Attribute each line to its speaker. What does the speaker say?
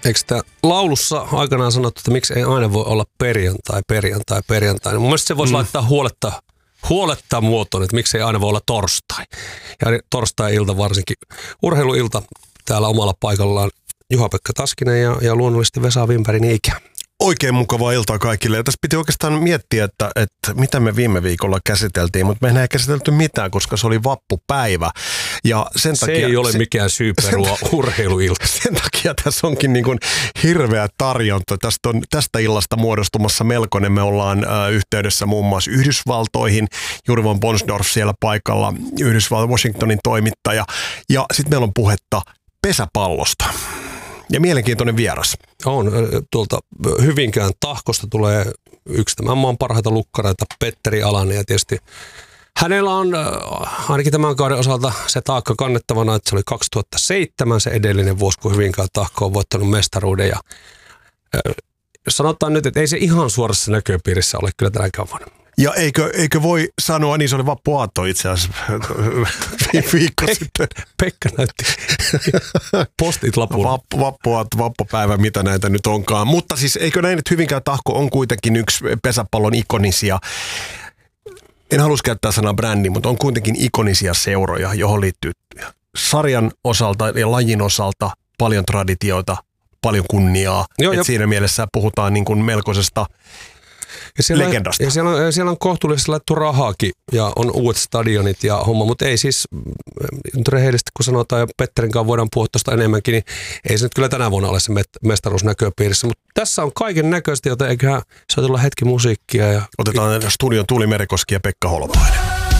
Speaker 1: Eikö sitä laulussa aikanaan sanottu, että miksi ei aina voi olla perjantai. Mun mielestä se voisi laittaa huoletta muotoon, että miksi ei aina voi olla torstai. Ja torstai-ilta varsinkin urheiluilta täällä omalla paikallaan Juha-Pekka Taskinen ja luonnollisesti Vesa Wimbergin ikä.
Speaker 2: Oikein mukavaa iltaa kaikille. Ja tässä piti oikeastaan miettiä, että mitä me viime viikolla käsiteltiin, mutta me ei käsitelty mitään, koska se oli vappupäivä. Ja sen
Speaker 1: se
Speaker 2: takia,
Speaker 1: ei ole mikään syy perua urheiluilta.
Speaker 2: Sen takia tässä onkin niin kuin hirveä tarjonta. Tästä illasta muodostumassa melkoinen. Me ollaan yhteydessä muun muassa Yhdysvaltoihin. Juri von Bonsdorf siellä paikalla, Washingtonin toimittaja. Ja sitten meillä on puhetta pesäpallosta. Ja mielenkiintoinen vieras.
Speaker 1: On. Tuolta Hyvinkään Tahkosta tulee yksi tämän maan parhaita lukkareita, Petteri Alanen. Ja tietysti hänellä on ainakin tämän kauden osalta se taakka kannettavana, että se oli 2007 se edellinen vuosi, kun Hyvinkään Tahko on voittanut mestaruuden. Ja sanotaan nyt, että ei se ihan suorassa näköpiirissä ole kyllä tänäkään vuonna.
Speaker 2: Ja eikö voi sanoa, niin se oli vappuaatto itse asiassa viikko sitten.
Speaker 1: Pekka näytti postit lapulla.
Speaker 2: Vappuaatto, vappupäivä, mitä näitä nyt onkaan. Mutta siis eikö näin, että Hyvinkään Tahko on kuitenkin yksi pesäpallon ikonisia, en halus käyttää sanaa brändi, mutta on kuitenkin ikonisia seuroja, johon liittyy sarjan osalta ja lajin osalta paljon traditioita, paljon kunniaa. Et siinä mielessä puhutaan niin kuin melkoisesta legendasta.
Speaker 1: Ja siellä on kohtuullisesti laittu rahaakin ja on uudet stadionit ja homma, mutta ei siis, nyt rehellisesti kun sanotaan ja Petterin kanssa voidaan puhua tuosta enemmänkin, niin ei se nyt kyllä tänä vuonna ole se mestaruus näköpiirissä, mutta tässä on kaiken näköistä, joten eiköhän soitella hetki musiikkia. Ja
Speaker 2: otetaan studion Tuuli Merikoski ja Pekka Holopainen.